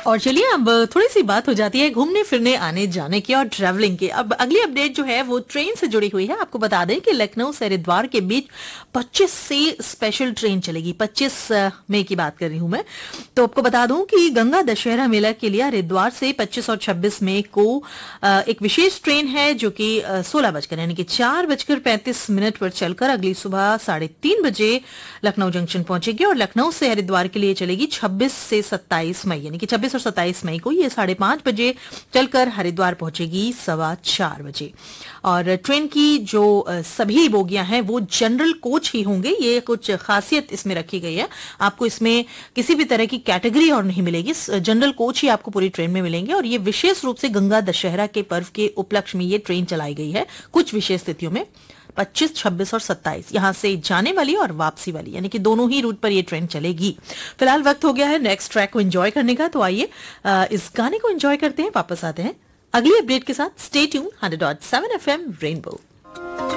और चलिए अब थोड़ी सी बात हो जाती है घूमने फिरने आने जाने की और ट्रैवलिंग की। अब अगली अपडेट जो है वो ट्रेन से जुड़ी हुई है। आपको बता दें कि लखनऊ से हरिद्वार के बीच 25 से स्पेशल ट्रेन चलेगी। 25 मई की बात कर रही हूं मैं। तो आपको बता दूं कि गंगा दशहरा मेला के लिए हरिद्वार से 25 और 26 मई को एक विशेष ट्रेन है जो कि 16 बजकर यानी कि 4:35 पर चलकर अगली सुबह 3:30 बजे लखनऊ जंक्शन पहुंचेगी और लखनऊ से हरिद्वार के लिए चलेगी 26 से 27 मई यानी कि 26 और 27 मई को ये 5:30 बजे चलकर हरिद्वार पहुंचेगी 4:15 बजे। और ट्रेन की जो सभी बोगियां हैं वो जनरल कोच ही होंगे। ये कुछ खासियत इसमें रखी गई है। आपको इसमें किसी भी तरह की कैटेगरी और नहीं मिलेगी, जनरल कोच ही आपको पूरी ट्रेन में मिलेंगे। और ये विशेष रूप से गंगा दशहरा के पर्व के उपलक्ष्य में ये ट्रेन चलाई गई है कुछ विशेष स्थितियों में। 25, 26 और 27 यहां से जाने वाली और वापसी वाली यानी कि दोनों ही रूट पर ये ट्रेन चलेगी। फिलहाल वक्त हो गया है नेक्स्ट ट्रैक को एंजॉय करने का, तो आइए इस गाने को एंजॉय करते हैं। वापस आते हैं अगली अपडेट के साथ। Stay tune 100.7 FM rainbow.